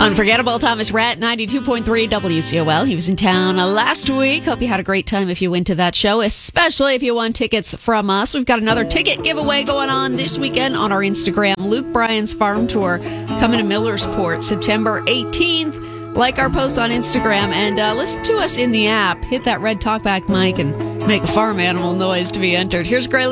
Unforgettable Thomas Rhett, 92.3 WCOL. He was in town last week. Hope you had a great time if you went to that show, especially if you won tickets from us. We've got another ticket giveaway going on this weekend on our Instagram. Luke Bryan's Farm Tour coming to Millersport September 18th. Like our post on Instagram and listen to us in the app. Hit that red talkback mic and make a farm animal noise to be entered. Here's Gray